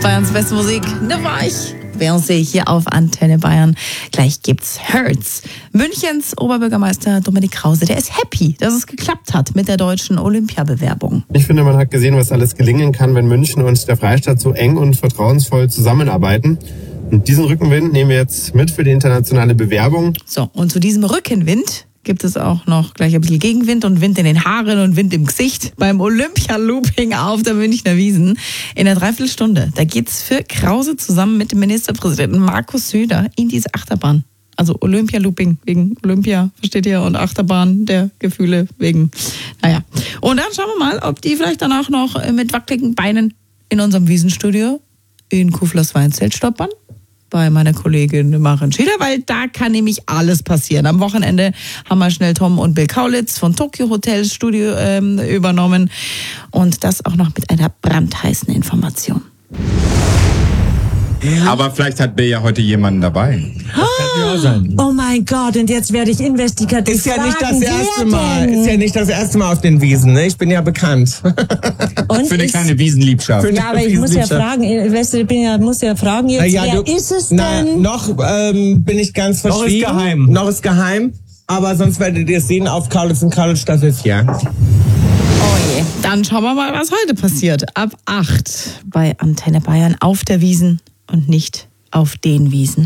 Bayerns beste Musik. Da war ich. Beyoncé hier auf Antenne Bayern. Gleich gibt's Hurts. Münchens Oberbürgermeister Dominik Krause, der ist happy, dass es geklappt hat mit der deutschen Olympiabewerbung. Ich finde, man hat gesehen, was alles gelingen kann, wenn München und der Freistaat so eng und vertrauensvoll zusammenarbeiten. Und diesen Rückenwind nehmen wir jetzt mit für die internationale Bewerbung. So, und zu diesem Rückenwind gibt es auch noch gleich ein bisschen Gegenwind und Wind in den Haaren und Wind im Gesicht beim Olympia-Looping auf der Münchner Wiesn. In der Dreiviertelstunde, da geht's für Krause zusammen mit dem Ministerpräsidenten Markus Söder in diese Achterbahn. Also Olympia-Looping wegen Olympia, versteht ihr? Und Achterbahn der Gefühle wegen, naja. Und dann schauen wir mal, ob die vielleicht danach noch mit wackeligen Beinen in unserem Wiesenstudio in Kuflers-Weinzelt stoppern. Bei meiner Kollegin Maren Schieder, weil da kann nämlich alles passieren. Am Wochenende haben wir schnell Tom und Bill Kaulitz von Tokyo Hotels Studio übernommen und das auch noch mit einer brandheißen Information. Aber vielleicht hat Bill ja heute jemanden dabei. Oh mein Gott, und jetzt werde ich investigativ Ist ja nicht das fragen, erste wer Mal. denn? Ist ja nicht das erste Mal auf den Wiesen, ne? Ich bin ja bekannt. Und Für eine ist- kleine Wiesenliebschaft. Ja, aber ich muss ja fragen, weißt du, muss ja fragen jetzt, wer ist es denn? Noch bin ich ganz verschwiegen. Noch ist geheim. Aber sonst werdet ihr es sehen auf Kaulitz und Kaulitz Staffel 4. Oh je. Dann schauen wir mal, was heute passiert. Ab 8 bei Antenne Bayern auf der Wiesn und nicht auf den Wiesen.